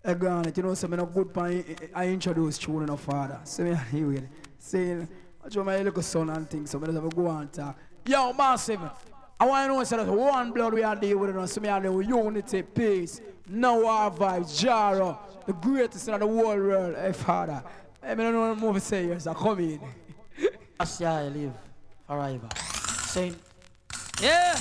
Granted, you know, so I'm not good point. I introduce children of father. So me here with saying, I show my little son and things. So I just have to go and talk. Yo, massive. I want to know so that one blood we are dealing with us. So me are the unity, peace, no war vibes, Jaro, the greatest in the whole world. Hey, father. I don't know what more to say. Yes, I come in. That's how I live forever. Saying, yeah.